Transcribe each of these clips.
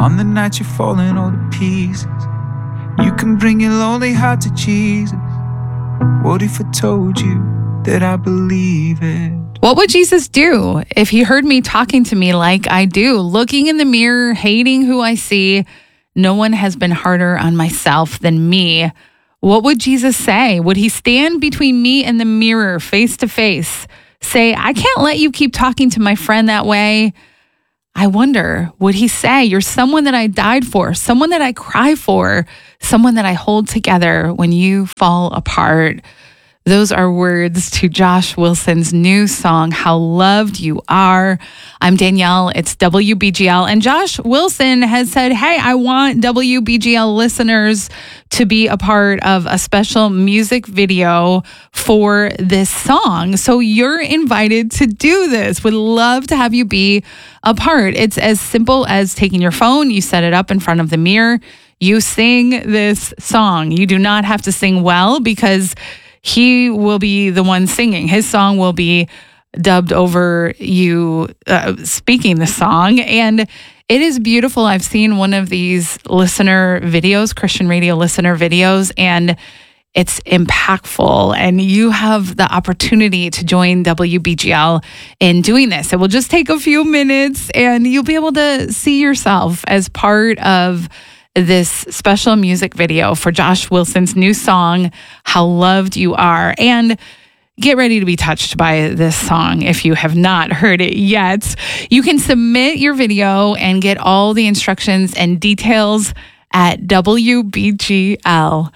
On the night you're falling all to pieces, you can bring your lonely heart to Jesus. What if I told you that I believe it? What would Jesus do if he heard me talking to me like I do, looking in the mirror, hating who I see? No one has been harder on myself than me. What would Jesus say? Would he stand between me and the mirror face to face, say, I can't let you keep talking to my friend that way? I wonder, would he say, you're someone that I died for, someone that I cry for, someone that I hold together when you fall apart? Those are words to Josh Wilson's new song, How Loved You Are. I'm Danielle. It's WBGL. And Josh Wilson has said, hey, I want WBGL listeners to be a part of a special music video for this song. So you're invited to do this. Would love to have you be a part. It's as simple as taking your phone, you set it up in front of the mirror, you sing this song. You do not have to sing well because he will be the one singing. His song will be dubbed over you speaking the song. And it is beautiful. I've seen one of these listener videos, Christian radio listener videos, and it's impactful. And you have the opportunity to join WBGL in doing this. It will just take a few minutes and you'll be able to see yourself as part of this special music video for Josh Wilson's new song, How Loved You Are. And get ready to be touched by this song if you have not heard it yet. You can submit your video and get all the instructions and details at WBGL.org.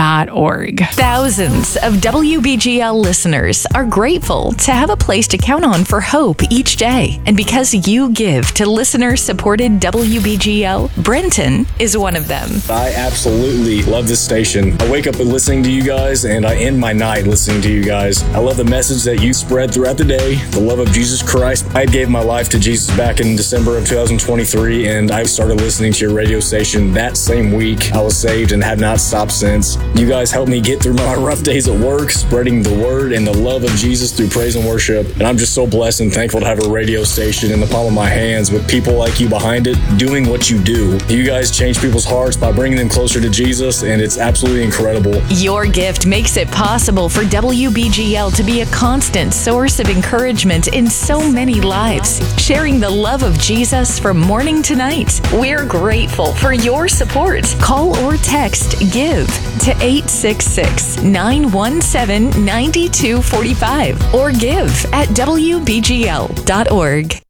Thousands of WBGL listeners are grateful to have a place to count on for hope each day. And because you give to listener-supported WBGL, Brenton is one of them. I absolutely love this station. I wake up listening to you guys, and I end my night listening to you guys. I love the message that you spread throughout the day, the love of Jesus Christ. I gave my life to Jesus back in December of 2023, and I started listening to your radio station that same week. I was saved and have not stopped since. You guys helped me get through my rough days at work, spreading the word and the love of Jesus through praise and worship. And I'm just so blessed and thankful to have a radio station in the palm of my hands with people like you behind it, doing what you do. You guys change people's hearts by bringing them closer to Jesus, and it's absolutely incredible. Your gift makes it possible for WBGL to be a constant source of encouragement in so many lives, sharing the love of Jesus from morning to night. We're grateful for your support. Call or text GIVE to 866-917-9245 or give at WBGL.org.